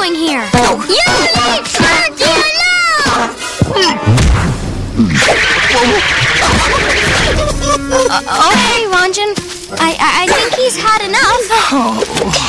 doing here? Yummy! Turkey, no! Okay, Ranjan. I think he's had enough.